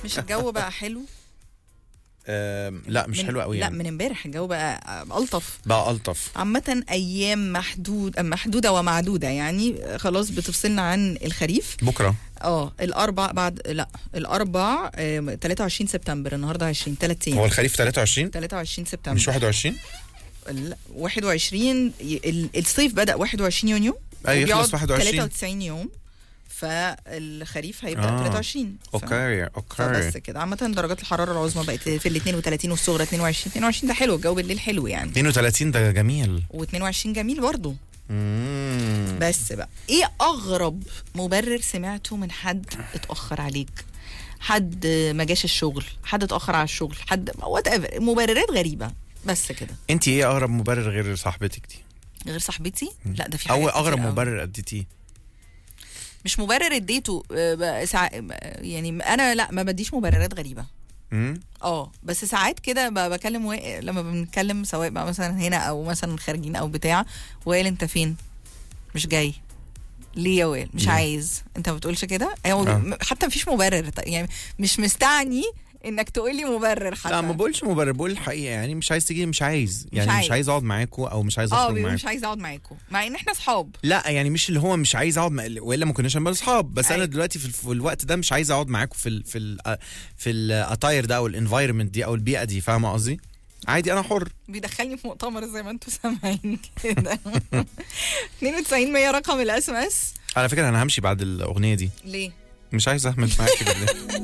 مش الجو بقى حلو؟ لا مش حلو قوي لا يعني. من امبارح الجو بقى ألطف. بقى ألطف عامة أيام محدودة ومعدودة يعني، خلاص بتفصلنا عن الخريف. بكرة الأربع بعد، لا الأربع 23 سبتمبر، النهاردة 20، 3 أيام. هو الخريف 23 سبتمبر مش 21؟ 21 الصيف بدأ 21 يونيو. أي يخلص 21 93 يوم، فالخريف هيبدأ 23. اوكي فبس كده. عامة درجات الحرارة العظمى بقت في ال 32 والصغرى 22. 22 ده حلو، الجو بالليل حلو يعني. 32 ده جميل. و22 جميل برضو. بس بقى ايه اغرب مبرر سمعته من حد اتأخر عليك؟ حد ما جاش الشغل، حد اتأخر على الشغل، حد وات ايفر، مبررات غريبة بس كده. انت ايه اغرب مبرر غير صاحبتك دي؟ غير صاحبتي؟ لا ده في حاجات او كتير اغرب أوي. مبرر اديتيه؟ مش مبرر اديته يعني انا لا ما بديش مبررات غريبة. بس ساعات كده بكلم لما بنتكلم سواء بقى مثلا هنا او مثلا خارجين او بتاع، وائل انت فين؟ مش جاي ليه يا وائل؟ مش عايز. انت ما بتقولش كده؟ حتى مفيش مبرر يعني، مش مستعني انك تقول لي مبرر حتى. لا ما بقولش مبرر، بقول الحقيقه يعني مش عايز تيجي، مش عايز يعني، مش عايز اقعد معاكوا او مش عايز اخرج معاكوا. مش عايز اقعد معاكوا مع ان احنا اصحاب. لا يعني مش اللي هو مش عايز اقعد والا ما كناش هنبقى اصحاب، بس انا دلوقتي في الوقت ده مش عايز اقعد معاكوا في الاتاير ده او الانفايرمنت دي او البيئه دي، فاهمه قصدي؟ عادي انا حر. بيدخلني في مؤتمر زي ما انتم سامعين كده. 92 100 رقم الاس ام اس. على فكره انا همشي بعد الاغنيه دي. ليه؟ مش عايز اهمل معاكي بالله.